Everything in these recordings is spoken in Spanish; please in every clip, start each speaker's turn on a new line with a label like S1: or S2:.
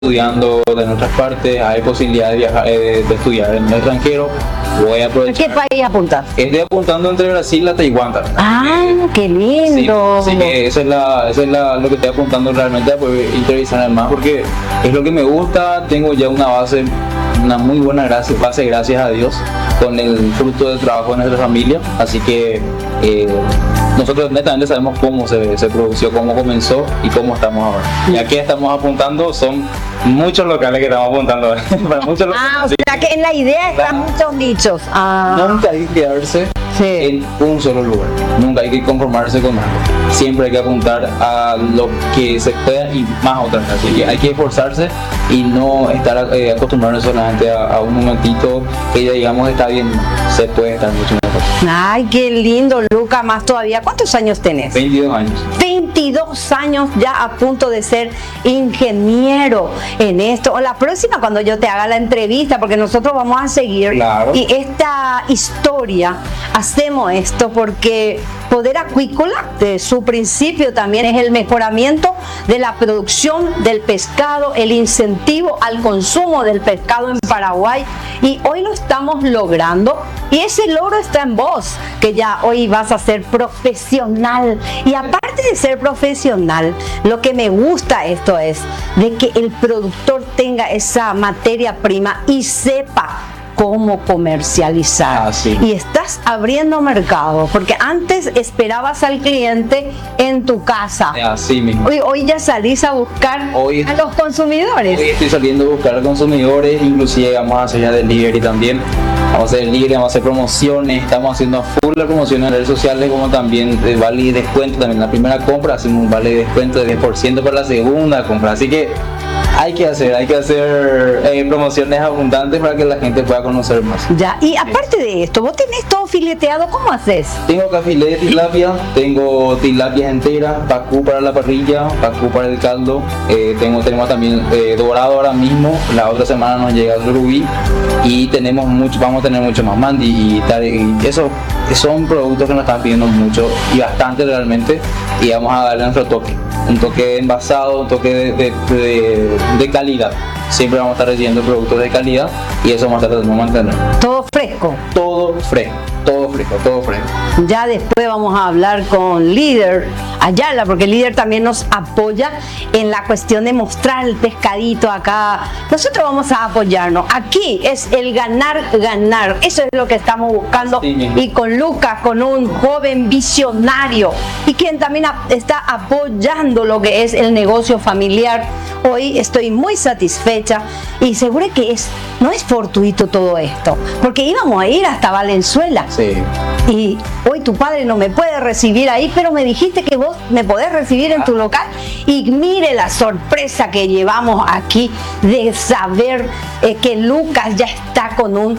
S1: estudiando de nuestras partes, hay posibilidad de viajar, de estudiar en el extranjero. Voy a
S2: ¿A
S1: aprovechar.
S2: qué país apuntas?
S1: Estoy apuntando entre Brasil y Taiwán también.
S2: Ah, qué
S1: Sí,
S2: lindo.
S1: sí, lo que estoy apuntando realmente a poder interiorizar más, porque es lo que me gusta. Tengo ya una base, una muy buena base, gracias a Dios, con el fruto del trabajo de nuestra familia. Así que nosotros netamente sabemos cómo se produció, cómo comenzó y cómo estamos ahora. Y aquí estamos apuntando, son muchos locales que estamos apuntando. Para muchos
S2: Ah, o
S1: locales.
S2: sea que en la idea están muchos nichos. Ah,
S1: Nunca hay que quedarse
S2: sí.
S1: en un solo lugar, nunca hay que conformarse con algo, siempre hay que apuntar a lo que se pueda y más otras cosas. Así que hay que esforzarse y no estar acostumbrarnos solamente a un momentito que ya digamos está bien, se puede estar mucho mejor.
S2: Ay, qué lindo, Luca, más todavía. ¿Cuántos años tenés?
S1: 22 años.
S2: 22 años ya a punto de ser ingeniero en esto. O la próxima cuando yo te haga la entrevista, porque nosotros vamos a seguir.
S1: Claro.
S2: Y esta historia, hacemos esto porque Poder Acuícola, de su principio también es el mejoramiento de la producción del pescado, el incentivo al consumo del pescado en Paraguay. Y hoy lo estamos logrando. Y ese logro está en vos, que ya hoy vas a ser profesional. Y aparte de ser profesional, lo que me gusta esto es de que el productor tenga esa materia prima y sepa cómo comercializar.
S1: Así.
S2: Y estás abriendo mercado, porque antes esperabas al cliente en tu casa.
S1: Así mismo.
S2: Hoy ya salís a buscar
S1: Hoy-
S2: a los consumidores.
S1: Hoy estoy saliendo a buscar a consumidores, inclusive vamos a hacer ya delivery también. Vamos a hacer delivery, vamos a hacer promociones, estamos haciendo a full la promoción en redes sociales, como también vale de descuento. También la primera compra hacemos un vale de descuento de 10% para la segunda compra. Así que hay que hacer promociones abundantes para que la gente pueda conocer más.
S2: Ya, y aparte de esto, vos tenés todo fileteado, ¿cómo haces?
S1: Tengo acá filete de tilapia, tengo tilapia entera, pacú para la parrilla, pacú para el caldo, tenemos también dorado ahora mismo, la otra semana nos llega el rubí y vamos a tener mucho más mandi y tal, y eso son productos que nos están pidiendo mucho y bastante realmente, y vamos a darle nuestro toque, un toque envasado, un toque de calidad. Siempre vamos a estar recibiendo productos de calidad y eso vamos a tratar de mantener.
S2: Todo fresco.
S1: Todo fresco, todo fresco, todo fresco.
S2: Ya después vamos a hablar con Líder Ayala, porque Líder también nos apoya en la cuestión de mostrar el pescadito acá. Nosotros vamos a apoyarnos. Aquí es el ganar, ganar. Eso es lo que estamos buscando.
S1: Sí, mismo.
S2: Y con Lucas, con un joven visionario y quien también está apoyando lo que es el negocio familiar. Hoy estoy muy satisfecha y seguro que no es fortuito todo esto, porque íbamos a ir hasta Valenzuela.
S1: Sí.
S2: Y hoy tu padre no me puede recibir ahí, pero me dijiste que vos me podés recibir en tu local. Y mire la sorpresa que llevamos aquí de saber que Lucas ya está con un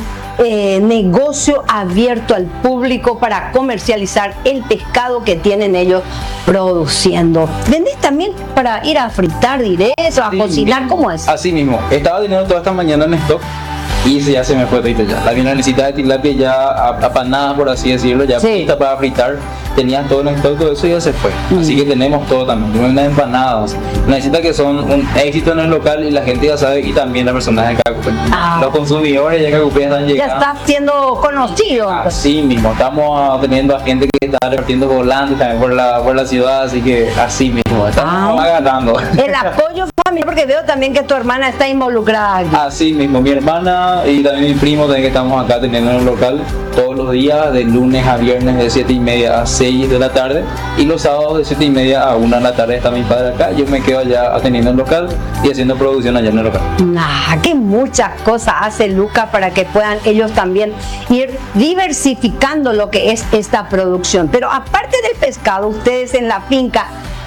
S2: negocio abierto al público para comercializar el pescado que tienen ellos produciendo. ¿Vendés también para ir a fritar directo, a
S1: Sí,
S2: cocinar? ¿Cómo es?
S1: Así mismo, estaba teniendo toda esta mañana en stock y ya se me fue todito ya. La milanesita de tilapia ya apanada, por así decirlo, ya
S2: Sí.
S1: lista para fritar. Tenía todo en stock, todo eso ya se fue. Así que tenemos todo también. Tenemos unas empanadas. Necesita que son un éxito en el local y la gente ya sabe, y también las personas de Cacupé.
S2: Ah.
S1: Los consumidores de Cacupé están
S2: Ya
S1: llegando.
S2: está siendo conocido.
S1: Así mismo, estamos teniendo a gente que está repartiendo volantes también por la ciudad, así que así mismo, estamos agarrando.
S2: El apoyo familiar, porque veo también que tu hermana está involucrada aquí.
S1: Así mismo, mi hermana y también mi primo también, que estamos acá teniendo en el local todos los días, de lunes a viernes de 7:30 a 6 de la tarde, y los sábados de 7:30 a 1 de la tarde está mi padre acá. Yo me quedo allá atendiendo el local y haciendo producción allá en el local.
S2: Que muchas cosas hace Lucas para que puedan ellos también ir diversificando lo que es esta producción. Pero aparte del pescado, ustedes en la finca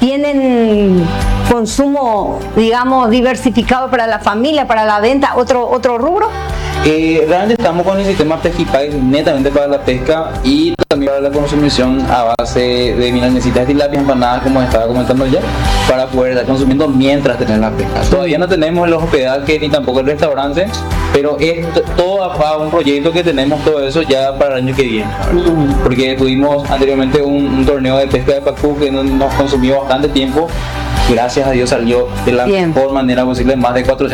S2: tienen consumo, digamos, diversificado para la familia, para la venta, otro rubro.
S1: Realmente estamos con el sistema Pesquipay netamente para la pesca y también para la consumición a base de milanesitas de tilapia empanadas, como estaba comentando ya, para poder estar consumiendo mientras tenemos la pesca. Todavía no tenemos los hospedajes ni tampoco el restaurante, pero es todo a un proyecto que tenemos todo eso ya para el año que viene, porque tuvimos anteriormente un torneo de pesca de pacú que nos consumió bastante tiempo gracias a Dios salió de la
S2: Bien.
S1: mejor manera posible, más de 400